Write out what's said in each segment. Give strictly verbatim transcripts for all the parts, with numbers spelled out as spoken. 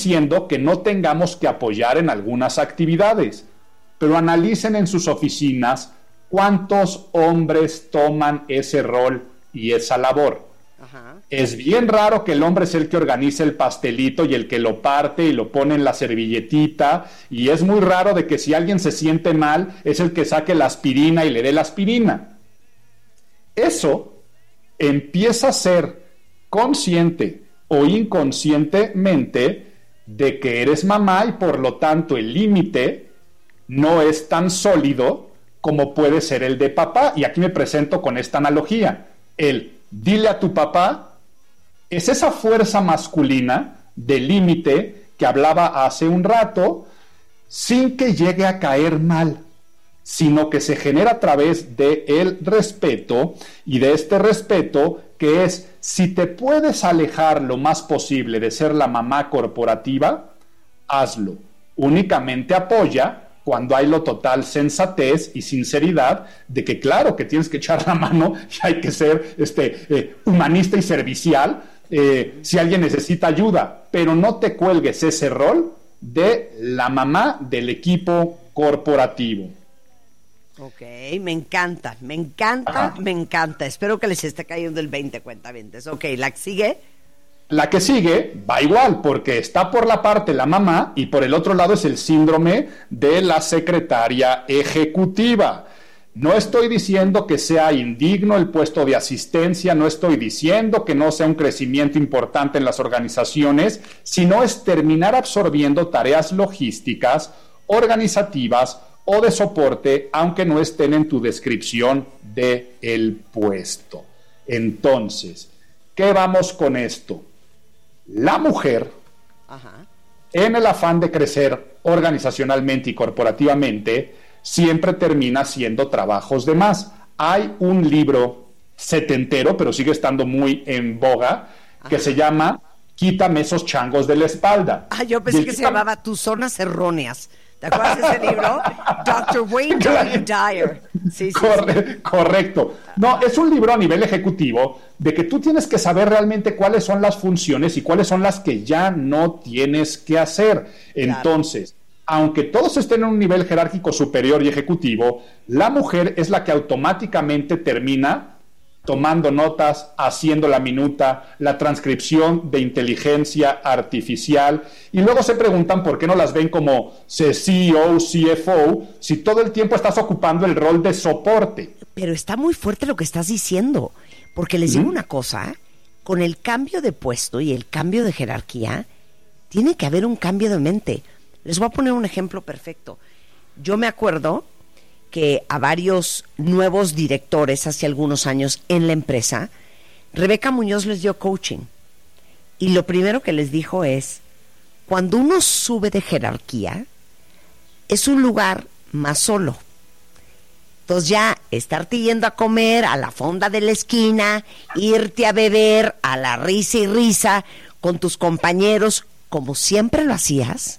diciendo que no tengamos que apoyar en algunas actividades, pero analicen en sus oficinas cuántos hombres toman ese rol y esa labor. Ajá. Es bien raro que el hombre es el que organiza el pastelito y el que lo parte y lo pone en la servilletita, y es muy raro de que si alguien se siente mal es el que saque la aspirina y le dé la aspirina. Eso empieza a ser consciente o inconscientemente de que eres mamá y por lo tanto el límite no es tan sólido como puede ser el de papá. Y aquí me presento con esta analogía. El dile a tu papá es esa fuerza masculina de límite que hablaba hace un rato, sin que llegue a caer mal, sino que se genera a través del respeto, y de este respeto que es, si te puedes alejar lo más posible de ser la mamá corporativa, hazlo. Únicamente apoya cuando hay lo total sensatez y sinceridad de que claro que tienes que echar la mano y hay que ser este, eh, humanista y servicial eh, si alguien necesita ayuda, pero no te cuelgues ese rol de la mamá del equipo corporativo. Ok, me encanta, me encanta, Ajá. me encanta. Espero que les esté cayendo el veinte, cuentavientes. Ok, ¿la que sigue? La que sigue va igual, porque está por la parte la mamá y por el otro lado es el síndrome de la secretaria ejecutiva. No estoy diciendo que sea indigno el puesto de asistencia, no estoy diciendo que no sea un crecimiento importante en las organizaciones, sino es terminar absorbiendo tareas logísticas, organizativas o de soporte, aunque no estén en tu descripción del puesto. Entonces, ¿qué vamos con esto? La mujer, Ajá. en el afán de crecer organizacionalmente y corporativamente, siempre termina haciendo trabajos de más. Hay un libro setentero, pero sigue estando muy en boga, Ajá. que se llama Quítame esos changos de la espalda. Ah, yo pensé que quítame... se llamaba Tus zonas erróneas. ¿Te acuerdas de ese libro? doctor Wayne W. Dyer. Sí, sí, Corre- sí. Correcto. No, es un libro a nivel ejecutivo de que tú tienes que saber realmente cuáles son las funciones y cuáles son las que ya no tienes que hacer. Entonces, claro. aunque todos estén en un nivel jerárquico superior y ejecutivo, la mujer es la que automáticamente termina tomando notas, haciendo la minuta, la transcripción de inteligencia artificial, y luego se preguntan por qué no las ven como C E O, C F O, si todo el tiempo estás ocupando el rol de soporte. Pero está muy fuerte lo que estás diciendo, porque les digo ¿Mm? una cosa, con el cambio de puesto y el cambio de jerarquía, tiene que haber un cambio de mente. Les voy a poner un ejemplo perfecto. Yo me acuerdo que a varios nuevos directores hace algunos años en la empresa, Rebeca Muñoz les dio coaching. Y lo primero que les dijo es, cuando uno sube de jerarquía, es un lugar más solo. Entonces ya estarte yendo a comer a la fonda de la esquina, irte a beber a la risa y risa con tus compañeros, como siempre lo hacías,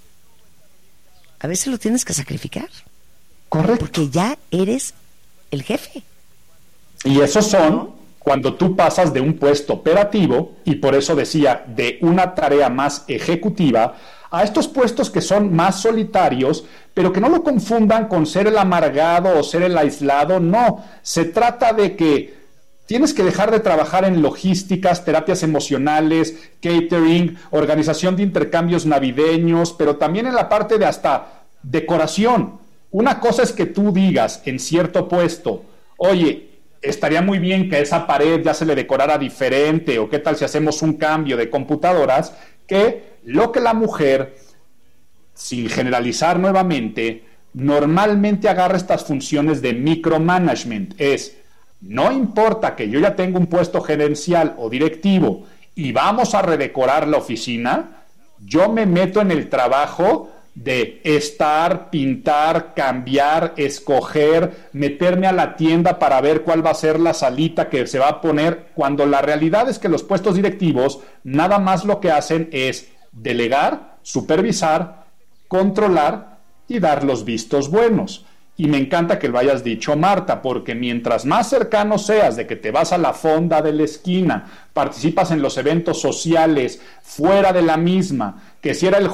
a veces lo tienes que sacrificar. Correcto. Porque ya eres el jefe. Y esos son cuando tú pasas de un puesto operativo, y por eso decía, de una tarea más ejecutiva, a estos puestos que son más solitarios, pero que no lo confundan con ser el amargado o ser el aislado. No, se trata de que tienes que dejar de trabajar en logísticas, terapias emocionales, catering, organización de intercambios navideños, pero también en la parte de hasta decoración. Una cosa es que tú digas en cierto puesto, oye, estaría muy bien que esa pared ya se le decorara diferente, o qué tal si hacemos un cambio de computadoras, que lo que la mujer, sin generalizar nuevamente, normalmente agarra estas funciones de micromanagement. Es, no importa que yo ya tenga un puesto gerencial o directivo y vamos a redecorar la oficina, yo me meto en el trabajo de estar, pintar, cambiar, escoger, meterme a la tienda para ver cuál va a ser la salita que se va a poner, cuando la realidad es que los puestos directivos nada más lo que hacen es delegar, supervisar, controlar y dar los vistos buenos. Y me encanta que lo hayas dicho, Marta, porque mientras más cercano seas de que te vas a la fonda de la esquina, participas en los eventos sociales fuera de la misma, que si era el